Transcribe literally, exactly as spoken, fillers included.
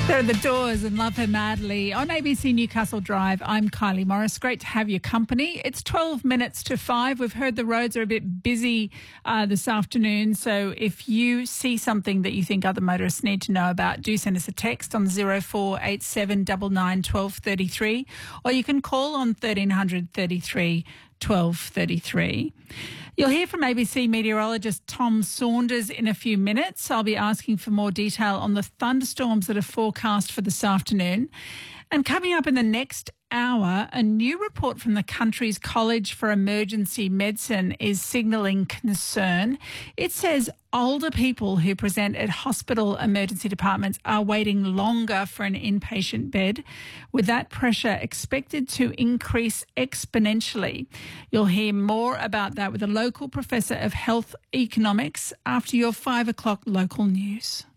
There are the Doors and Love Her Madly on A B C Newcastle Drive. I'm Kylie Morris. Great to have your company. It's twelve minutes to five. We've heard the roads are a bit busy uh, this afternoon. So if you see something that you think other motorists need to know about, do send us a text on zero four eight seven nine nine one two three three, or you can call on thirteen hundred thirty-three twelve thirty-three. You'll hear from A B C meteorologist Tom Saunders in a few minutes. I'll be asking for more detail on the thunderstorms that are forecast for this afternoon. And coming up in the next hour, a new report from the country's College for Emergency Medicine is signalling concern. It says older people who present at hospital emergency departments are waiting longer for an inpatient bed, with that pressure expected to increase exponentially. You'll hear more about that with a local professor of health economics after your five o'clock local news.